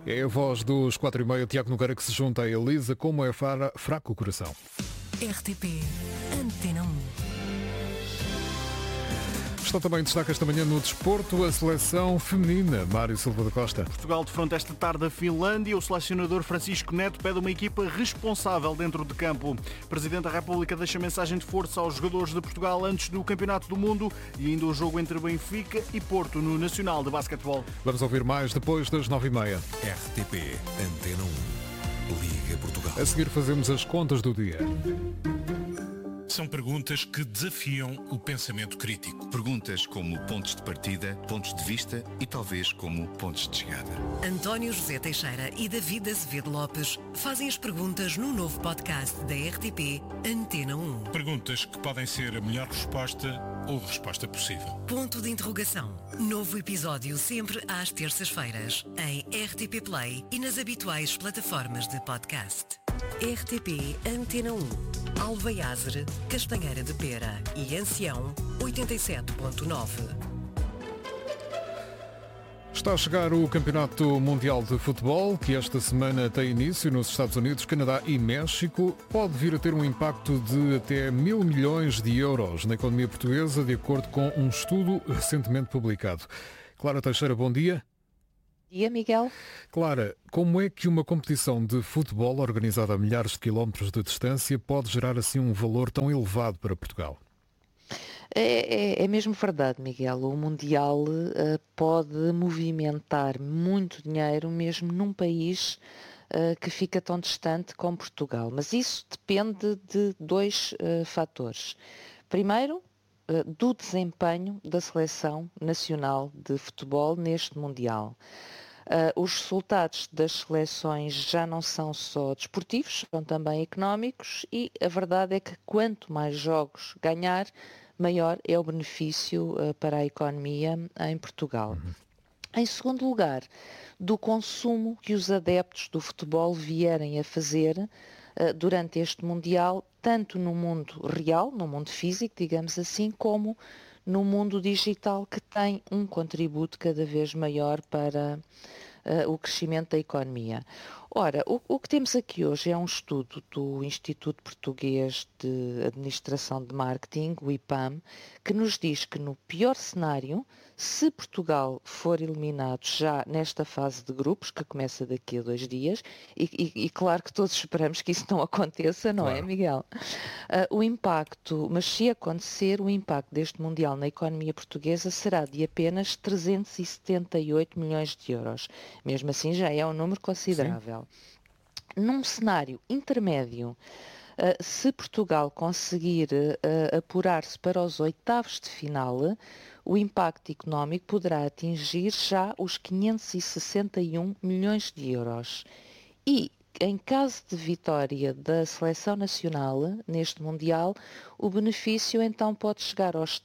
É a voz dos 4h30, Tiago Nogueira, que se junta a Elisa. Como é fraco o coração. RTP Antena 1. Está também em destaque esta manhã no desporto a seleção feminina. Mário Silva da Costa. Portugal defronta esta tarde a Finlândia. O selecionador Francisco Neto pede uma equipa responsável dentro de campo. O Presidente da República deixa mensagem de força aos jogadores de Portugal antes do Campeonato do Mundo e ainda o jogo entre Benfica e Porto no Nacional de Basquetebol. Vamos ouvir mais depois das 9h30. RTP Antena 1. Liga Portugal. A seguir fazemos as contas do dia. São perguntas que desafiam o pensamento crítico. Perguntas como pontos de partida, pontos de vista e talvez como pontos de chegada. António José Teixeira e David Azevedo Lopes fazem as perguntas no novo podcast da RTP Antena 1. Perguntas que podem ser a melhor resposta ou a resposta possível. Ponto de interrogação. Novo episódio sempre às terças-feiras em RTP Play e nas habituais plataformas de podcast. RTP Antena 1. Alveiazer, Castanheira de Pera e Ancião 87.9. Está a chegar o Campeonato Mundial de Futebol, que esta semana tem início nos Estados Unidos, Canadá e México. Pode vir a ter um impacto de até 1.000 milhões de euros na economia portuguesa, de acordo com um estudo recentemente publicado. Clara Teixeira, bom dia. Bom dia, Miguel. Clara, como é que uma competição de futebol organizada a milhares de quilómetros de distância pode gerar assim um valor tão elevado para Portugal? É mesmo verdade, Miguel. O Mundial pode movimentar muito dinheiro mesmo num país que fica tão distante como Portugal. Mas isso depende de dois fatores. Primeiro, do desempenho da seleção nacional de futebol neste Mundial. Os resultados das seleções já não são só desportivos, são também económicos e a verdade é que quanto mais jogos ganhar, maior é o benefício para a economia em Portugal. Em segundo lugar, do consumo que os adeptos do futebol vierem a fazer durante este Mundial, tanto no mundo real, no mundo físico, digamos assim, como no mundo digital, que tem um contributo cada vez maior para o crescimento da economia. Ora, o que temos aqui hoje é um estudo do Instituto Português de Administração de Marketing, o IPAM, que nos diz que no pior cenário, se Portugal for eliminado já nesta fase de grupos, que começa daqui a 2 dias, e claro que todos esperamos que isso não aconteça, não é, Miguel? O impacto, mas se acontecer, o impacto deste Mundial na economia portuguesa será de apenas 378 milhões de euros. Mesmo assim já é um número considerável. Sim. Num cenário intermédio, se Portugal conseguir apurar-se para os oitavos de final, o impacto económico poderá atingir já os 561 milhões de euros. E, em caso de vitória da seleção nacional neste Mundial, o benefício então pode chegar aos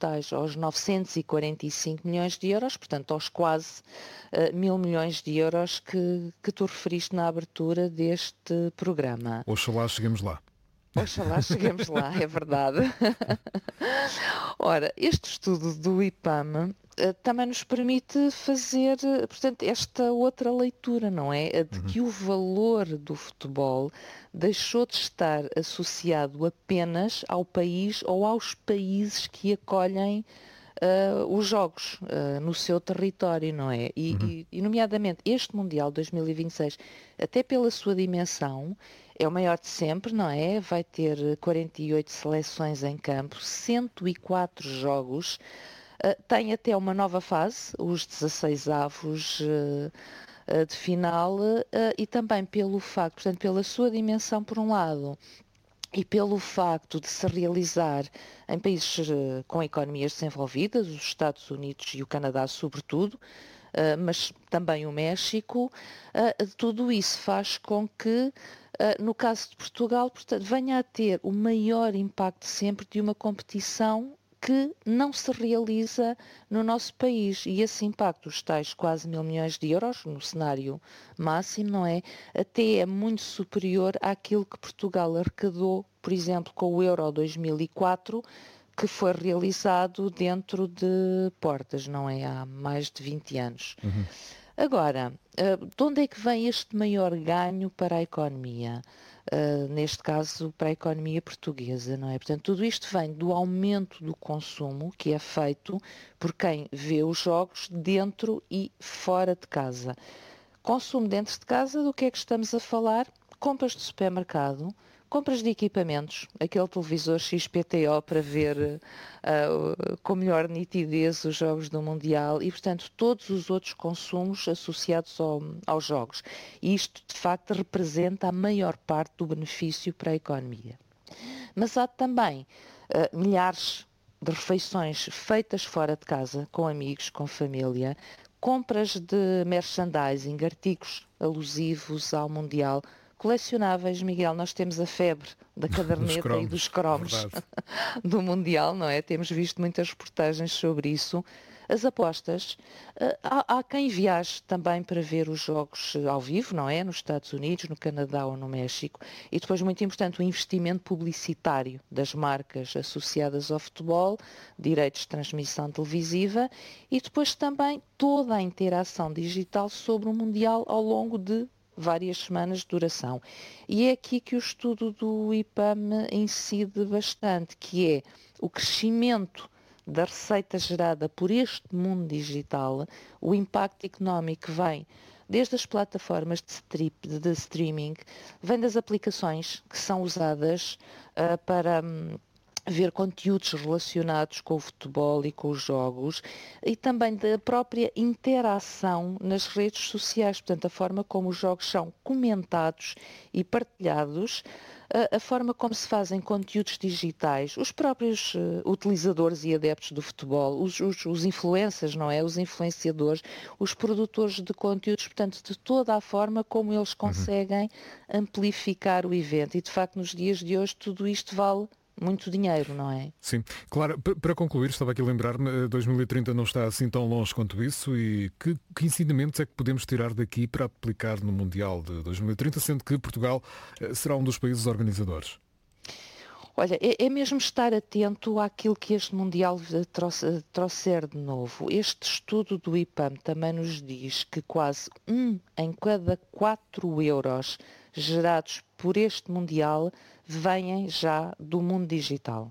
945 milhões de euros, portanto aos quase 1.000 milhões de euros que tu referiste na abertura deste programa. Oxalá cheguemos lá. Oxalá cheguemos lá, é verdade. Ora, este estudo do IPAM também nos permite fazer, portanto, esta outra leitura, não é? A de que o valor do futebol deixou de estar associado apenas ao país ou aos países que acolhem os jogos no seu território, não é? E nomeadamente este Mundial 2026, até pela sua dimensão, é o maior de sempre, não é? Vai ter 48 seleções em campo, 104 jogos, tem até uma nova fase, os 16avos de final, e também pelo facto, portanto, pela sua dimensão por um lado, e pelo facto de se realizar em países com economias desenvolvidas, os Estados Unidos e o Canadá sobretudo, mas também o México, tudo isso faz com que, no caso de Portugal, portanto, venha a ter o maior impacto sempre de uma competição que não se realiza no nosso país. E esse impacto, os tais quase 1.000 milhões de euros, no cenário máximo, não é? Até é muito superior àquilo que Portugal arrecadou, por exemplo, com o Euro 2004, que foi realizado dentro de portas, não é? Há mais de 20 anos. Agora, de onde é que vem este maior ganho para a economia? Neste caso, para a economia portuguesa, não é? Portanto, tudo isto vem do aumento do consumo que é feito por quem vê os jogos dentro e fora de casa. Consumo dentro de casa, do que é que estamos a falar? Compras de supermercado, compras de equipamentos, aquele televisor XPTO para ver com melhor nitidez os jogos do Mundial e, portanto, todos os outros consumos associados aos jogos. E isto, de facto, representa a maior parte do benefício para a economia. Mas há também milhares de refeições feitas fora de casa, com amigos, com família, compras de merchandising, artigos alusivos ao Mundial, colecionáveis. Miguel, nós temos a febre da caderneta e dos cromos do Mundial, não é? Temos visto muitas reportagens sobre isso. As apostas, há quem viaje também para ver os jogos ao vivo, não é? Nos Estados Unidos, no Canadá ou no México. E depois, muito importante, o investimento publicitário das marcas associadas ao futebol, direitos de transmissão televisiva e depois também toda a interação digital sobre o Mundial ao longo de várias semanas de duração. E é aqui que o estudo do IPAM incide bastante, que é o crescimento da receita gerada por este mundo digital, o impacto económico vem desde as plataformas de streaming, vem das aplicações que são usadas para ver conteúdos relacionados com o futebol e com os jogos e também da própria interação nas redes sociais, portanto a forma como os jogos são comentados e partilhados, a forma como se fazem conteúdos digitais, os próprios utilizadores e adeptos do futebol, os influencers, não é? Os influenciadores, os produtores de conteúdos, portanto de toda a forma como eles conseguem amplificar o evento e de facto nos dias de hoje tudo isto vale muito dinheiro, não é? Sim, claro. Para concluir, estava aqui a lembrar-me, 2030 não está assim tão longe quanto isso e que ensinamentos é que podemos tirar daqui para aplicar no Mundial de 2030, sendo que Portugal será um dos países organizadores? Olha, é mesmo estar atento àquilo que este Mundial trouxer de novo. Este estudo do IPAM também nos diz que quase 1 em cada 4 euros gerados por este Mundial vêm já do mundo digital.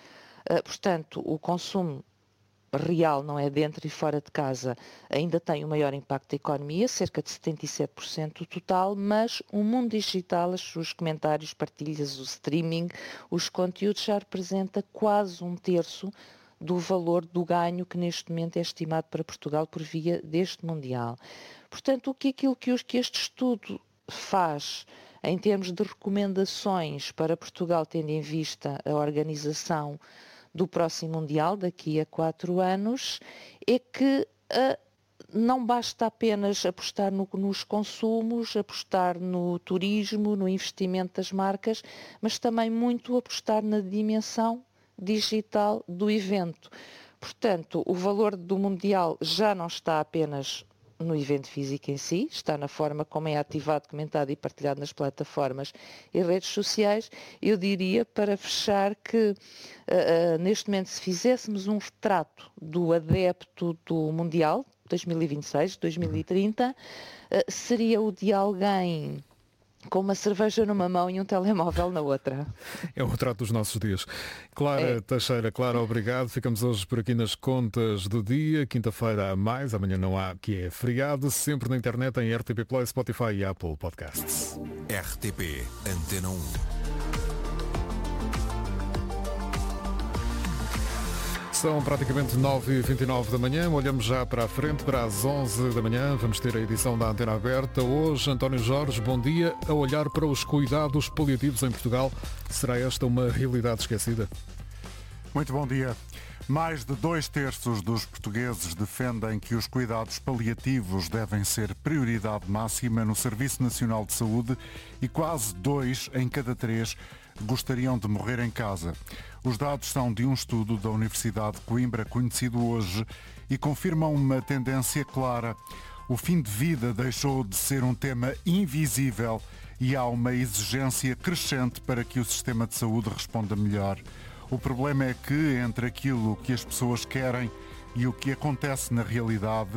Portanto, o consumo real, não é, dentro e fora de casa, ainda tem o maior impacto da economia, cerca de 77% do total, mas o mundo digital, os comentários, partilhas, o streaming, os conteúdos já representa quase 1/3 do valor do ganho que neste momento é estimado para Portugal por via deste Mundial. Portanto, aquilo que este estudo faz em termos de recomendações para Portugal, tendo em vista a organização do próximo Mundial, daqui a 4 anos, é que não basta apenas apostar nos consumos, apostar no turismo, no investimento das marcas, mas também muito apostar na dimensão digital do evento. Portanto, o valor do Mundial já não está apenas no evento físico em si, está na forma como é ativado, comentado e partilhado nas plataformas e redes sociais. Eu diria, para fechar, que neste momento, se fizéssemos um retrato do adepto do Mundial 2026, 2030, seria o de alguém com uma cerveja numa mão e um telemóvel na outra. É o retrato dos nossos dias. Clara Teixeira, Clara, obrigado. Ficamos hoje por aqui nas contas do dia. Quinta-feira há mais, amanhã não há, que é feriado. Sempre na internet em RTP Play, Spotify e Apple Podcasts. RTP Antena 1. São praticamente 9h29 da manhã, olhamos já para a frente, para as 11 da manhã, vamos ter a edição da Antena Aberta. Hoje, António Jorge, bom dia. A olhar para os cuidados paliativos em Portugal, será esta uma realidade esquecida? Muito bom dia. Mais de 2/3 dos portugueses defendem que os cuidados paliativos devem ser prioridade máxima no Serviço Nacional de Saúde e quase 2 em cada 3 gostariam de morrer em casa. Os dados são de um estudo da Universidade de Coimbra, conhecido hoje, e confirmam uma tendência clara. O fim de vida deixou de ser um tema invisível e há uma exigência crescente para que o sistema de saúde responda melhor. O problema é que, entre aquilo que as pessoas querem e o que acontece na realidade,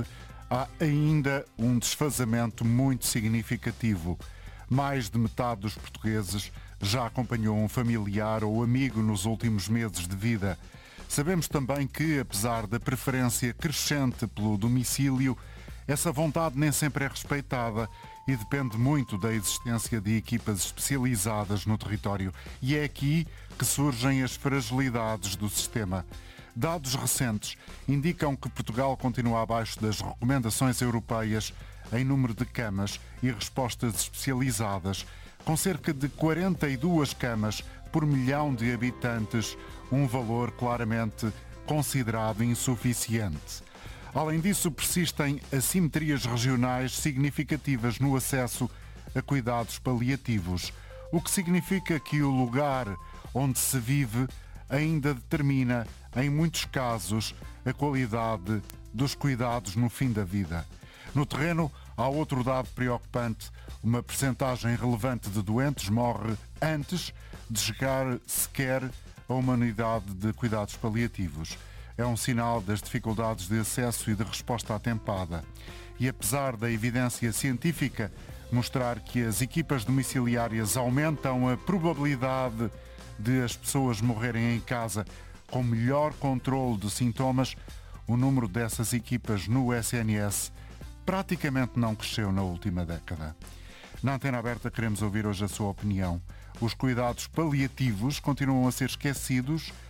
há ainda um desfazamento muito significativo. Mais de metade dos portugueses já acompanhou um familiar ou amigo nos últimos meses de vida. Sabemos também que, apesar da preferência crescente pelo domicílio, essa vontade nem sempre é respeitada e depende muito da existência de equipas especializadas no território. E é aqui que surgem as fragilidades do sistema. Dados recentes indicam que Portugal continua abaixo das recomendações europeias em número de camas e respostas especializadas, com cerca de 42 camas por milhão de habitantes, um valor claramente considerado insuficiente. Além disso, persistem assimetrias regionais significativas no acesso a cuidados paliativos, o que significa que o lugar onde se vive ainda determina, em muitos casos, a qualidade dos cuidados no fim da vida. No terreno, há outro dado preocupante. Uma percentagem relevante de doentes morre antes de chegar sequer a uma unidade de cuidados paliativos. É um sinal das dificuldades de acesso e de resposta atempada. E apesar da evidência científica mostrar que as equipas domiciliárias aumentam a probabilidade de as pessoas morrerem em casa com melhor controle de sintomas, o número dessas equipas no SNS praticamente não cresceu na última década. Na Antena Aberta queremos ouvir hoje a sua opinião. Os cuidados paliativos continuam a ser esquecidos